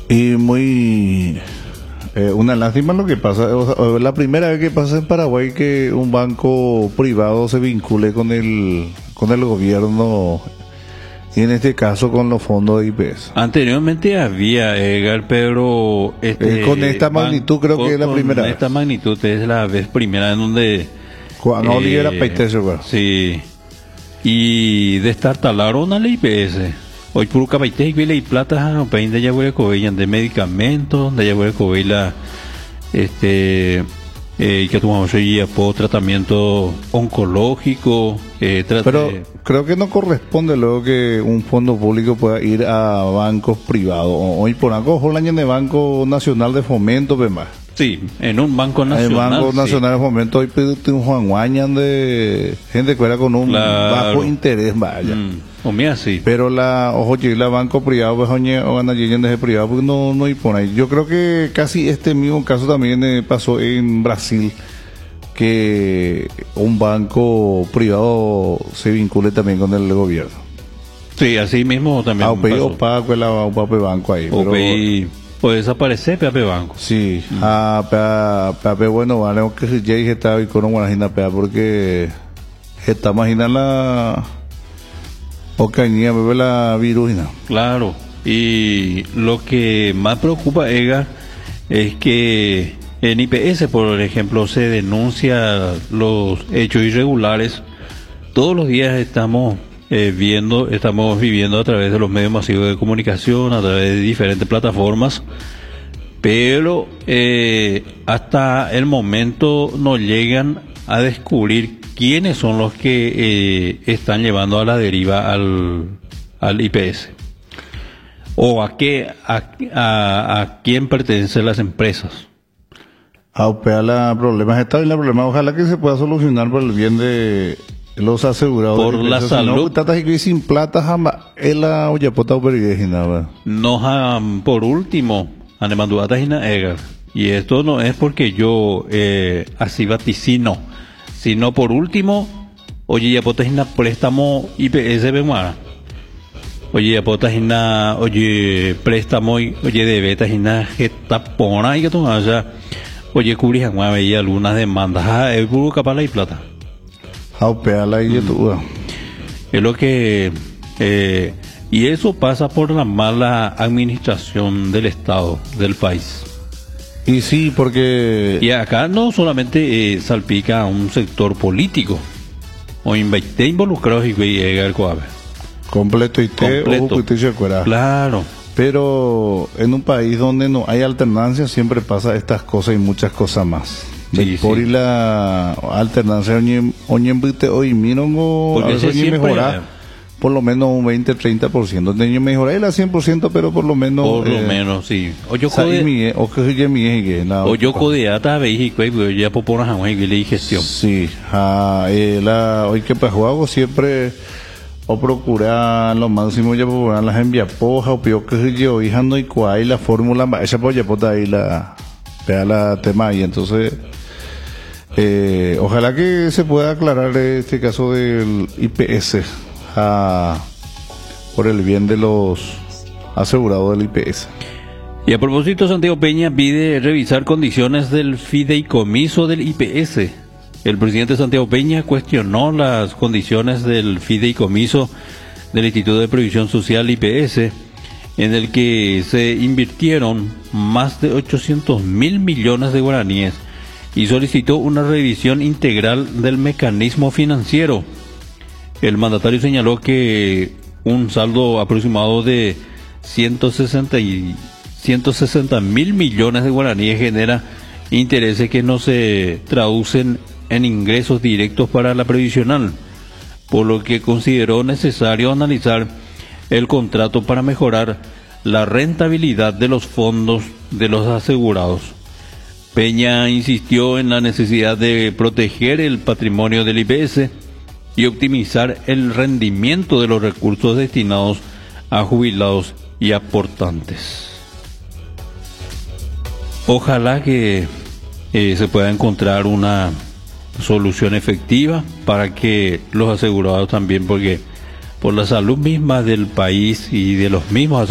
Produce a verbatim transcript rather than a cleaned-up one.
Y muy... Eh, una lástima lo que pasa. O sea, la primera vez que pasa en Paraguay que un banco privado se vincule con el, con el gobierno, y en este caso con los fondos de I P S. Anteriormente había, Edgar, pero... Este, Eh, con esta magnitud creo que es la primera Con vez. esta magnitud es la vez primera en donde... Juan eh, Oliver Peiteso, güey. Sí. Y destartalaron a la I P S. Hoy por Capaité y Vila y Plata, no pein de Yagüe Coveñan de medicamentos, de Yagüe Covela, este, eh, que tomamos hoy por tratamiento oncológico, eh, tra- Pero eh, creo que no corresponde luego que un fondo público pueda ir a bancos privados. Hoy por algo, Jolaña de Banco Nacional de Fomento, más. sí, en un banco El nacional. Banco sí. Nacional de Fomento, hoy pide un Juan Guañan de gente que era con un Claro. bajo interés, vaya. Mm, o mira, sí. Pero la, ojo, y la banco privado, pues, oye, o gana de ese privado, porque no, no impone ahí. Yo creo que casi este mismo caso también eh, pasó en Brasil, que un banco privado se vincule también con el gobierno. Sí, así mismo también A U P I pasó. o Paco, la U P A P banco ahí. O pero- P I puede desaparecer P A P Banco. Sí, a P A P, bueno, vale, que si ya dije estaba y con una imagina P A, porque esta imagina la ocañía, bebe la virusina. Claro, y lo que más preocupa, Edgar, es que en I P S, por ejemplo, se denuncia los hechos irregulares. Todos los días estamos eh, viendo, estamos viviendo a través de los medios masivos de comunicación, a través de diferentes plataformas, pero eh, hasta el momento no llegan a descubrir quiénes son los que eh, están llevando a la deriva al, al I P S. O a qué, a, a, a quién pertenecen las empresas. A U P A la problemas está bien, la problema, ojalá que se pueda solucionar por el bien de los asegurados. Por la Si salud. No, tatas y sin plata jamás, es la oyapota uperigejina, Nos han, por último, han demandado a Tajina Edgar. Y esto no es porque yo eh, así vaticino, sino por último, oye, ya potajina préstamo I P S Bemara. Oye, ya potajina, oye, préstamo, y- oye, debe tajina getapona y que tú ya, oye, cubrí jamás y algunas demandas, ah, es puro capaz y plata. A U P A la y tú, Es lo que... eh, y eso pasa por la mala administración del Estado, del país. Y sí, porque Y acá no solamente eh, salpica a un sector político, o invité involucrados y llega el coave. completo y te, Completo. ojo, que te acuerdas. Claro, Pero en un país donde no hay alternancia siempre pasa estas cosas y muchas cosas más. Sí, De por sí. y la alternancia oñe oñe mbite hoy miren o Porque a veces ese oñe siempre- mejorar por lo menos un veinte treinta por ciento. De mejorar el cien por ciento, pero por lo menos por lo eh, menos, sí. O yo sa- y code, mi- o que oye mi eje, la- o yo codeata veis y cuello, ya popona jamás y le gestión. Sí, ah, eh, la, hoy que pues juego siempre o procurar lo máximo ya procurar las enviapojas o peor que yo hija no y cuál la fórmula esa pues ya por ahí la vea la tema y entonces eh, ojalá que se pueda aclarar este caso del I P S ah, por el bien de los asegurados del I P S. Y a propósito, Santiago Peña pide revisar condiciones del fideicomiso del I P S. El presidente Santiago Peña cuestionó las condiciones del fideicomiso del Instituto de Previsión Social I P S, en el que se invirtieron más de ochocientos mil millones de guaraníes, y solicitó una revisión integral del mecanismo financiero. El mandatario señaló que un saldo aproximado de ciento sesenta y ciento sesenta mil millones de guaraníes genera intereses que no se traducen en ingresos directos para la previsional, por lo que consideró necesario analizar el contrato para mejorar la rentabilidad de los fondos de los asegurados. Peña insistió en la necesidad de proteger el patrimonio del I P S y optimizar el rendimiento de los recursos destinados a jubilados y aportantes. Ojalá que eh, se pueda encontrar una solución efectiva para que los asegurados también, porque por la salud misma del país y de los mismos